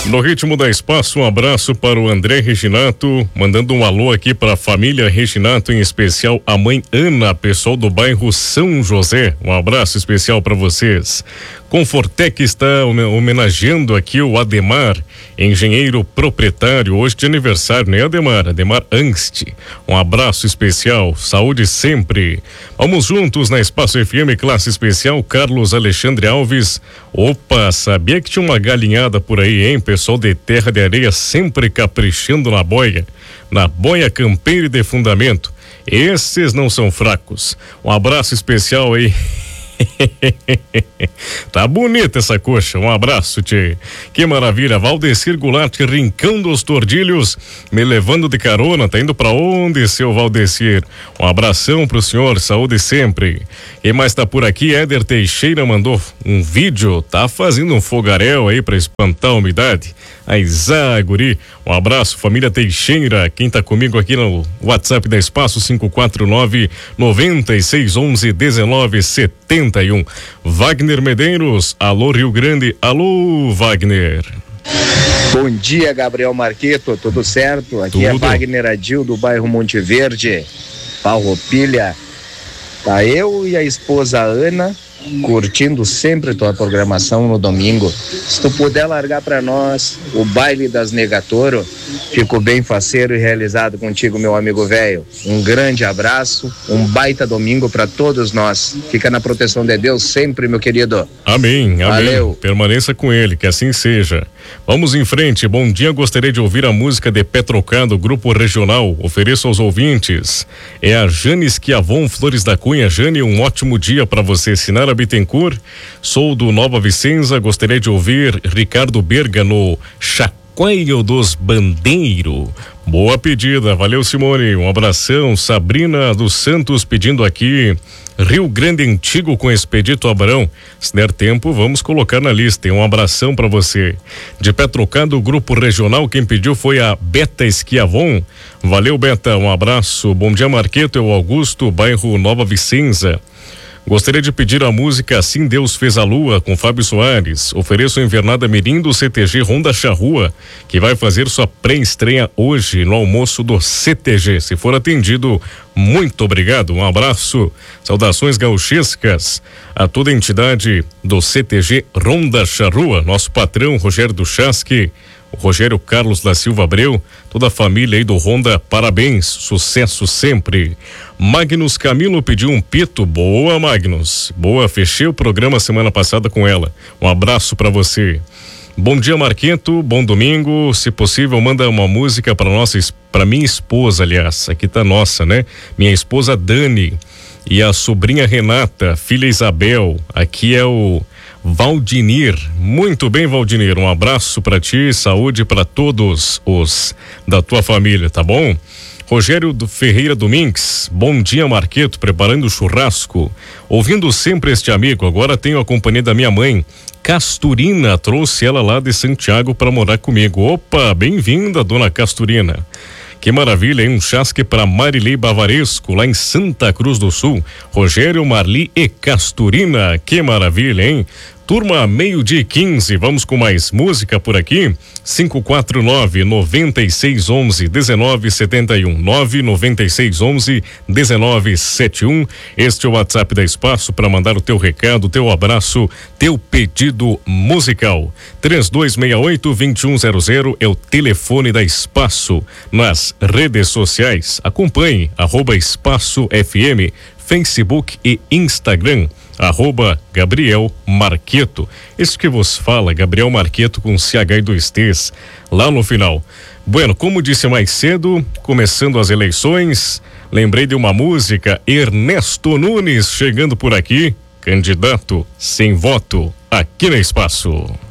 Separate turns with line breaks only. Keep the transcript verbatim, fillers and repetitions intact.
No ritmo da Espaço, um abraço para o André Reginato, mandando um alô aqui para a família Reginato, em especial a mãe Ana, pessoal do bairro São José. Um abraço especial para vocês. Confortec está homenageando aqui o Ademar, engenheiro proprietário, hoje de aniversário, né, Ademar? Ademar Angst. Um abraço especial, saúde sempre. Vamos juntos na Espaço F M, classe especial, Carlos Alexandre Alves. Opa, sabia que tinha uma galinhada por aí, hein? Pessoal de Terra de Areia sempre caprichando na boia, na boia campeira e de fundamento. Esses não são fracos. Um abraço especial aí. Tá bonita essa coxa, um abraço, tchê. Que maravilha, Valdecir Goulart, Rincão dos Tordilhos, me levando de carona, tá indo pra onde, seu Valdecir? Um abração pro senhor, saúde sempre. Quem mais tá por aqui? Éder Teixeira mandou um vídeo, tá fazendo um fogaréu aí pra espantar a umidade. Aizá, guri, um abraço, família Teixeira. Quem tá comigo aqui no WhatsApp da Espaço, cinco quatro nove, nove seis um um, um nove sete um. Wagner Medeiros, alô Rio Grande, alô Wagner.
Bom dia, Gabriel Marqueto, tudo certo? Aqui tudo. É Wagner Adil, do bairro Monte Verde, Farroupilha. Tá eu e a esposa Ana curtindo sempre tua programação no domingo. Se tu puder largar para nós o baile das Negatoro, fico bem faceiro e realizado contigo, meu amigo velho. Um grande abraço, um baita domingo para todos nós. Fica na proteção de Deus sempre, meu querido.
Amém, amém.
Valeu.
Permaneça com ele, que assim seja. Vamos em frente. Bom dia, gostaria de ouvir a música de Petrocado, grupo regional. Ofereço aos ouvintes. É a Jane Schiavon, Flores da Cunha. Jane, um ótimo dia para você. Sinara Bittencourt, sou do Nova Vicenza, gostaria de ouvir Ricardo Berga no Chacoalho dos Bandeiro. Boa pedida, valeu Simone, um abração. Sabrina dos Santos pedindo aqui Rio Grande Antigo com Expedito Abrão. Se der tempo, vamos colocar na lista. Um abração para você. De Petrocado, grupo regional, quem pediu foi a Beta Schiavon. Valeu, Beta, um abraço. Bom dia, Marqueto, é o Augusto, bairro Nova Vicenza. Gostaria de pedir a música Assim Deus Fez a Lua, com Fábio Soares. Ofereço a Invernada Mirim do C T G Ronda Charrua, que vai fazer sua pré-estreia hoje no almoço do C T G. Se for atendido, muito obrigado, um abraço. Saudações gauchescas a toda a entidade do C T G Ronda Charrua, nosso patrão Rogério do Chasque, o Rogério Carlos da Silva Abreu, toda a família aí do Honda, parabéns, sucesso sempre. Magnus Camilo pediu um pito, boa Magnus, boa, fechei o programa semana passada com ela, um abraço para você. Bom dia, Marqueto, bom domingo, se possível manda uma música para nossa, para minha esposa, aliás, aqui tá nossa, né? Minha esposa Dani e a sobrinha Renata, filha Isabel, aqui é o Valdinir. Muito bem, Valdinir, um abraço para ti, saúde para todos os da tua família, tá bom? Rogério do Ferreira Domingues, bom dia, Marqueto, preparando o churrasco, ouvindo sempre este amigo. Agora tenho a companhia da minha mãe Casturina, trouxe ela lá de Santiago para morar comigo. Opa, bem-vinda, dona Casturina. Que maravilha, hein? Um chasque para Marilei Bavaresco, lá em Santa Cruz do Sul. Rogério, Marli e Casturina, que maravilha, hein? Turma, meio-dia e quinze, vamos com mais música por aqui. cinco quatro nove, nove seis um um, um nove sete um. nove nove seis um um, um nove sete um. Este é o WhatsApp da Espaço para mandar o teu recado, teu abraço, teu pedido musical. três dois seis oito, dois um zero zero é o telefone da Espaço. Nas redes sociais, acompanhe arroba Espaço F M, Facebook e Instagram. Arroba Gabriel Marqueto. Esse que vos fala, Gabriel Marqueto com C H e dois T's lá no final. Bueno, como disse mais cedo, começando as eleições, lembrei de uma música, Ernesto Nunes chegando por aqui, candidato sem voto aqui no Espaço.